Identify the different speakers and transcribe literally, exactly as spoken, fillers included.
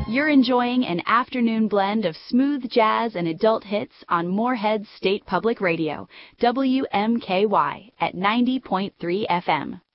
Speaker 1: You're enjoying an afternoon blend of smooth jazz and adult hits on Moorhead State Public Radio, W M K Y, at ninety point three F M.